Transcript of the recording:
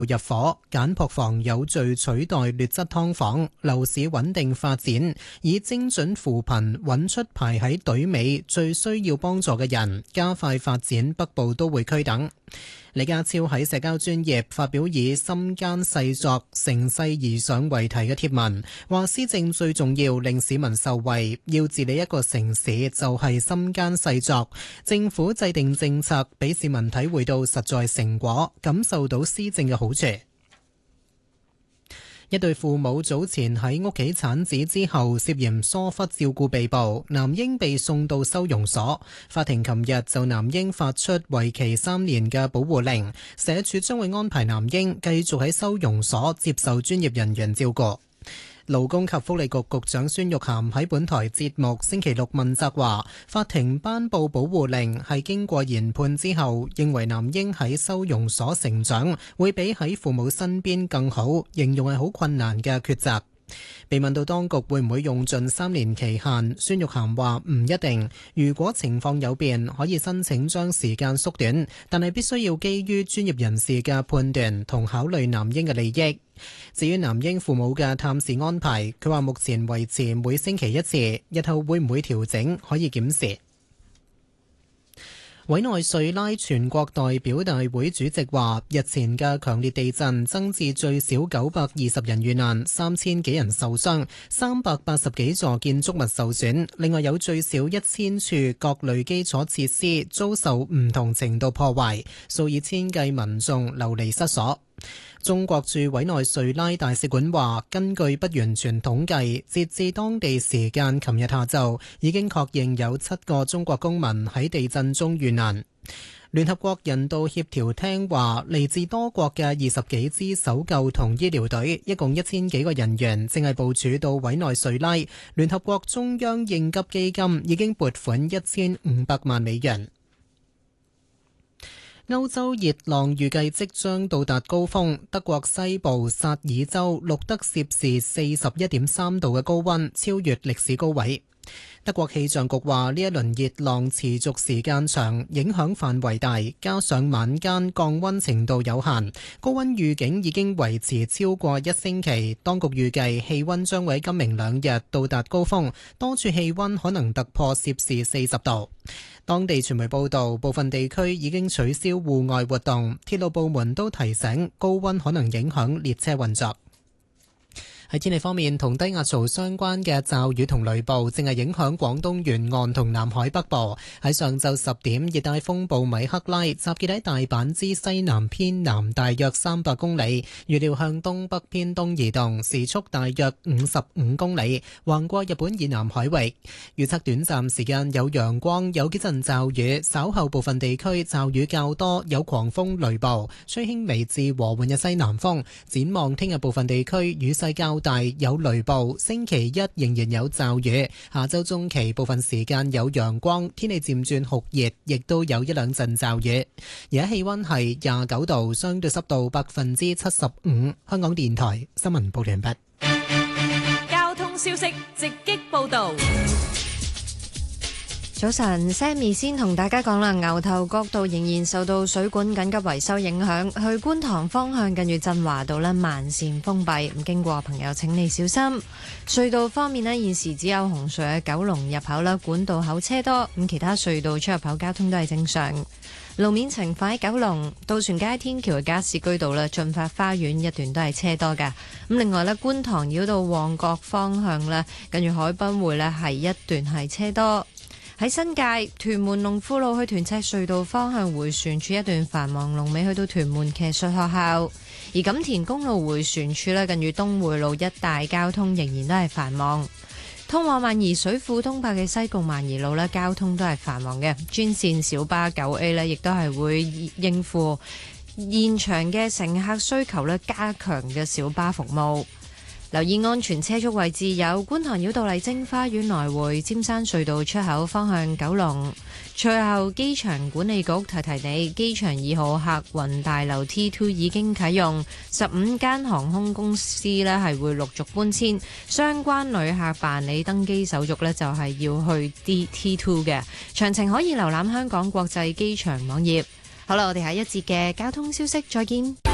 入伙，簡樸房有序取代劣質劏房，樓市穩定發展，以精準扶貧揾出排喺隊尾最需要幫助嘅人，加快發展北部都會區等。李家超喺社交專頁發表以心間細作乘勢而上為題嘅貼文，話施政最重要令市民受惠，要治理一個城市就係心間細作，政府制定政策俾市民體會到實在成果，感受到施政嘅好處。一對父母早前喺屋企產子之後涉嫌疏忽照顧被捕，男嬰被送到收容所。法庭琴日就男嬰發出為期3年嘅保護令，社署將會安排男嬰繼續喺收容所接受專業人員照顧。勞工及福利局局長孫玉菡喺本台節目星期六問責話，法庭頒布保護令係經過研判之後，認為男嬰喺收容所成長會比喺父母身邊更好，形容係好困難嘅抉擇。被問到當局會唔會用盡3年期限，孫玉菡話唔一定，如果情況有變，可以申請將時間縮短，但係必須要基於專業人士嘅判斷同考慮男嬰嘅利益。至於男嬰父母嘅探視安排，佢話目前維持每星期1次，日後會唔會調整可以檢視。委內瑞拉全國代表大會主席話，日前嘅強烈地震增至最少920人遇難，3000幾人受傷，380幾座建築物受損，另外有最少1000處各類基礎設施遭受唔同程度破壞，數以千計民眾流離失所。中國駐委內瑞拉大使館話，根據不完全統計，截至當地時間琴日下晝，已經確認有7個中國公民喺地震中遇難。聯合國人道協調廳話，嚟自多國嘅20幾支搜救同醫療隊，一共1000幾個人員，正係部署到委內瑞拉。聯合國中央應急基金已經撥款1500萬美元。歐洲熱浪預計即將到達高峰，德國西部薩爾州錄得攝氏41.3度嘅高溫，超越歷史高位。德國氣象局話，呢一輪熱浪持續時間長，影響範圍大，加上晚間降溫程度有限，高溫預警已經維持超過1星期。當局預計氣溫將會喺今明2日到達高峰，多處氣溫可能突破攝氏40度。當地傳媒報道，部分地區已經取消戶外活動，鐵路部門都提醒高溫可能影響列車運作。喺天氣方面，同低壓槽相關嘅驟雨同雷暴正係影響廣東沿岸同南海北部。喺上晝10點，熱帶風暴米克拉集結喺大阪之西南偏南大約300公里，預料向東北偏東移動，時速大約55公里，橫過日本以南海域。預測短暫時間有陽光，有幾陣驟雨，稍後部分地區驟雨較多，有狂風雷暴，吹輕微至和緩嘅西南風。展望聽日部分地區雨勢較大，有雷暴，星期一仍然有驟雨，下周中期部分時間有陽光，天氣漸轉酷熱，亦都有一兩陣驟雨。而家氣溫係29度，相對濕度75%。香港電台新聞報完畢。 交通消息直擊報道。 早晨 ，Sammy 先同大家講啦，牛頭角道仍然受到水管緊急維修影響，去觀塘方向近住振華道呢慢線封閉，咁經過朋友請你小心。隧道方面呢，現時只有紅隧嘅九龍入口啦，管道口車多，咁其他隧道出入口交通都係正常。路面情況喺九龍渡船街天橋嘅加士居道啦，駿發花園一段都係車多㗎。咁另外呢，觀塘繞道旺角方向呢，近住海濱會呢係一段係車多。喺新界屯門龍富路去屯赤隧道方向迴旋處一段繁忙，龍尾去到屯門騎術學校。而錦田公路迴旋處呢，近住東匯路一帶交通仍然都係繁忙。通往萬宜水庫東壩嘅西貢萬宜路呢，交通都係繁忙嘅。專線小巴9A 呢，亦都係會應付現場嘅乘客需求呢，加強嘅小巴服務。留意安全車速位置有觀塘繞道麗晶花園來回、尖山隧道出口方向九龍。最後，機場管理局提提你，機場2號客運大樓 T2 已經啟用，15間航空公司呢係會陸續搬遷，相關旅客辦理登機手續呢就係要去 T2 嘅。詳情可以瀏覽香港國際機場網頁。好啦，我哋下一節嘅交通消息再見。